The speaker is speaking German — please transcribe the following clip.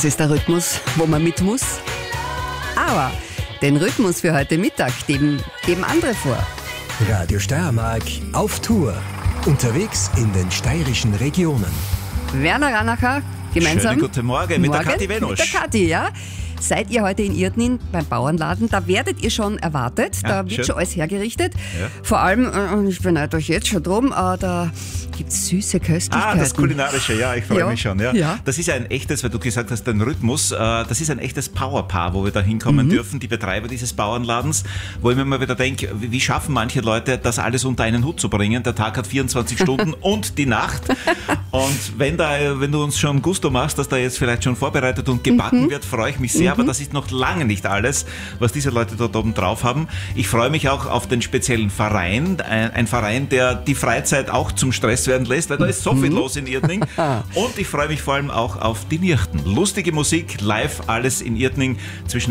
Das ist der Rhythmus, wo man mit muss. Aber den Rhythmus für heute Mittag geben andere vor. Radio Steiermark auf Tour. Unterwegs in den steirischen Regionen. Werner Ranacher gemeinsam. Schönen guten Morgen mit der Kathi Wenosch. Mit der Kathi, ja. Seid ihr heute in Irtnin beim Bauernladen? Da werdet ihr schon erwartet. Ja, da wird schön. schon alles hergerichtet. Ja. Vor allem, und ich beneide euch jetzt schon drum, da gibt es süße Köstlichkeiten. Das Kulinarische, ja, ich freue mich schon. Ja. Ja. Das ist ein echtes, weil du gesagt hast, ein Rhythmus, das ist ein echtes Powerpaar, wo wir da hinkommen dürfen, die Betreiber dieses Bauernladens, wo ich mir mal wieder denke, wie schaffen manche Leute, das alles unter einen Hut zu bringen? Der Tag hat 24 Stunden und die Nacht. Und wenn du uns schon Gusto machst, dass da jetzt vielleicht schon vorbereitet und gebacken wird, freue ich mich sehr, aber das ist noch lange nicht alles, was diese Leute dort oben drauf haben. Ich freue mich auch auf den speziellen Verein, ein Verein, der die Freizeit auch zum Stress werden lässt, weil da ist so viel los in Irtning. Und ich freue mich vor allem auch auf die Nirchten. Lustige Musik, live, alles in Irtning zwischen